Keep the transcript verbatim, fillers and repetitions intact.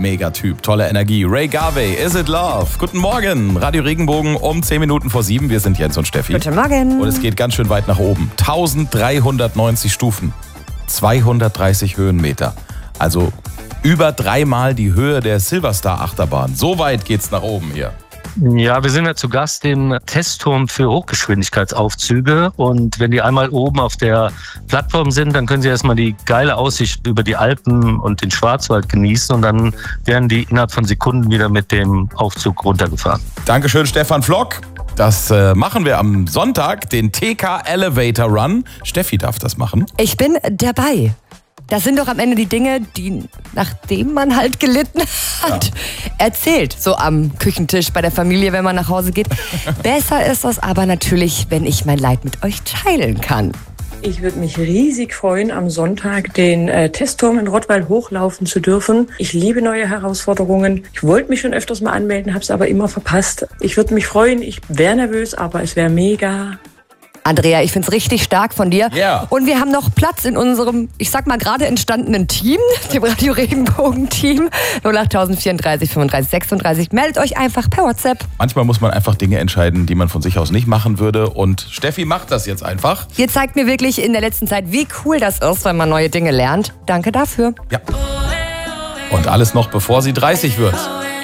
Megatyp, tolle Energie. Ray Garvey, Is It Love? Guten Morgen, Radio Regenbogen um zehn Minuten vor sieben. Wir sind Jens und Steffi. Guten Morgen. Und es geht ganz schön weit nach oben. dreizehnhundertneunzig Stufen, zweihundertdreißig Höhenmeter. Also über dreimal die Höhe der Silverstar Achterbahn. So weit geht's nach oben hier. Ja, wir sind ja zu Gast im Testturm für Hochgeschwindigkeitsaufzüge. Und wenn die einmal oben auf der Plattform sind, dann können Sie erstmal die geile Aussicht über die Alpen und den Schwarzwald genießen. Und dann werden die innerhalb von Sekunden wieder mit dem Aufzug runtergefahren. Dankeschön, Stefan Flock. Das äh, machen wir am Sonntag, den T K Elevator Run. Steffi darf das machen. Ich bin dabei. Das sind doch am Ende die Dinge, die, nachdem man halt gelitten hat, ja. erzählt. So am Küchentisch bei der Familie, wenn man nach Hause geht. Besser ist das aber natürlich, wenn ich mein Leid mit euch teilen kann. Ich würde mich riesig freuen, am Sonntag den äh, Testturm in Rottweil hochlaufen zu dürfen. Ich liebe neue Herausforderungen. Ich wollte mich schon öfters mal anmelden, habe es aber immer verpasst. Ich würde mich freuen. Ich wäre nervös, aber es wäre mega. Andrea, ich finde es richtig stark von dir. Yeah. Und wir haben noch Platz in unserem, ich sag mal, gerade entstandenen Team, dem Radio Regenbogen-Team. null acht vierunddreißig fünfunddreißig sechsunddreißig. Meldet euch einfach per WhatsApp. Manchmal muss man einfach Dinge entscheiden, die man von sich aus nicht machen würde. Und Steffi macht das jetzt einfach. Ihr zeigt mir wirklich in der letzten Zeit, wie cool das ist, wenn man neue Dinge lernt. Danke dafür. Ja. Und alles noch, bevor sie dreißig wird.